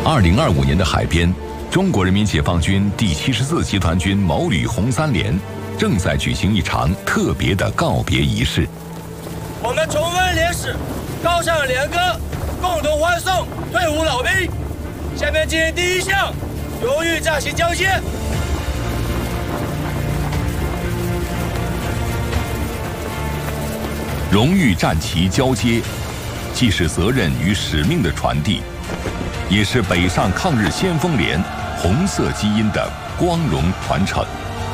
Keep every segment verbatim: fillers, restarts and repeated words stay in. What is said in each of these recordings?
二零二五年的海边，中国人民解放军第七十四集团军某旅红三连正在举行一场特别的告别仪式。 我们重温烈士，高唱联歌，共同欢送退伍老兵。下面进行第一项荣誉战旗交接。 荣誉战旗交接，既是责任与使命的传递，也是北上抗日先锋连红色基因的光荣传承。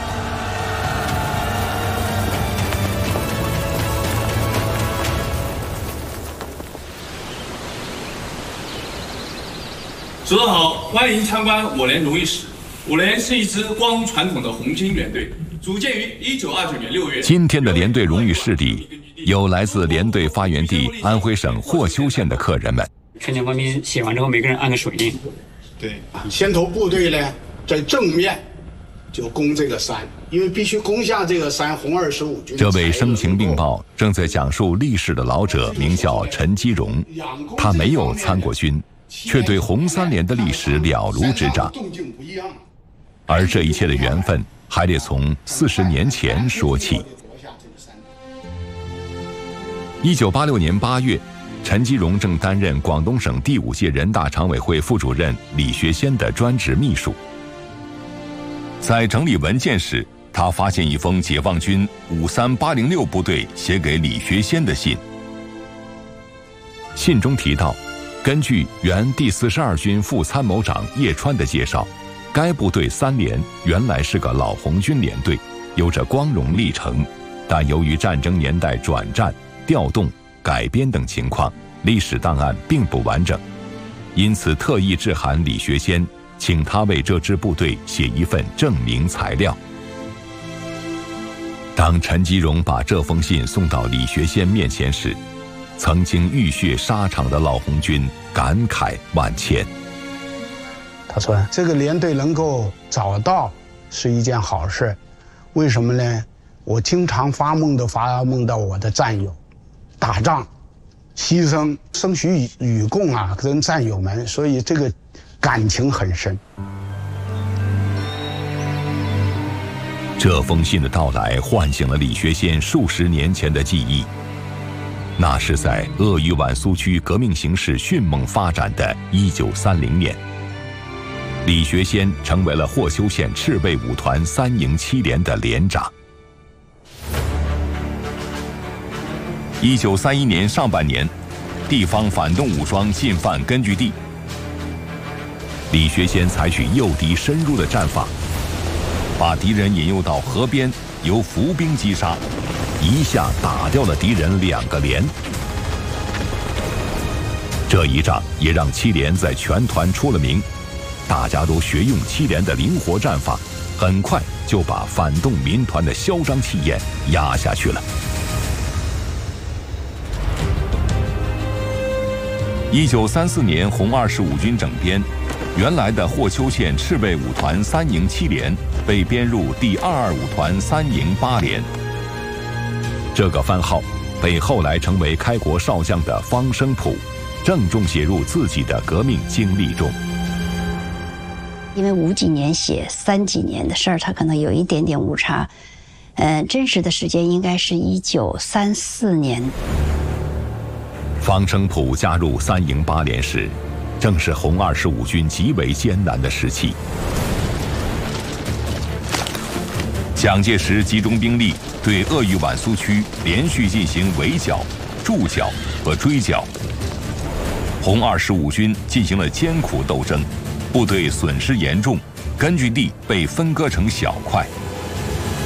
主持好，欢迎参观我连荣誉室。我连是一支光荣传统的红军连队，组建于一九二九年六月。 今天的连队荣誉室里，有来自连队发源地安徽省霍邱县的客人们。 春节官兵写完之后，每个人按个手印。 对，先头部队呢，在正面就攻这个山，因为必须攻下这个山。红二十五军。 这位声情并茂、正在讲述历史的老者名叫陈基荣，他没有参过军，却对红三连的历史了如指掌。而这一切的缘分，还得从四十年前说起。一九八六年八月，陈基荣正担任广东省第五届人大常委会副主任李学先的专职秘书。在整理文件时，他发现一封解放军五三八零六部队写给李学先的信。信中提到，根据原第四十二军副参谋长叶川的介绍，该部队三连原来是个老红军连队，有着光荣历程，但由于战争年代转战、调动、改编等情况，历史档案并不完整，因此特意致函李学先，请他为这支部队写一份证明材料。当陈基荣把这封信送到李学先面前时，曾经浴血沙场的老红军感慨万千。 他说：“这个连队能够找到是一件好事，为什么呢？我经常发梦都发梦到我的战友打仗、牺牲、生许与共啊，跟战友们，所以这个感情很深。” 这封信的到来唤醒了李学先数十年前的记忆。那是在鄂豫皖苏区革命形势迅猛发展的一九三零年，李学先成为了霍邱县赤卫五团三营七连的连长。一九三一年上半年，地方反动武装进犯根据地，李学先采取诱敌深入的战法，把敌人引诱到河边，由伏兵击杀，一下打掉了敌人两个连。这一仗也让七连在全团出了名，大家都学用七连的灵活战法，很快就把反动民团的嚣张气焰压下去了。一九三四年红二十五军整编，原来的霍邱县赤卫五团三营七连被编入第二二五团三营八连。这个番号被后来成为开国少将的方声甫郑重写入自己的革命经历中。 因为五几年写三几年的事儿，他可能有一点点误差，呃，真实的时间应该是一九三四年。 方声甫加入三营八连时，正是红二十五军极为艰难的时期。蒋介石集中兵力对鄂豫皖苏区连续进行围剿、驻剿和追剿，红二十五军进行了艰苦斗争，部队损失严重，根据地被分割成小块。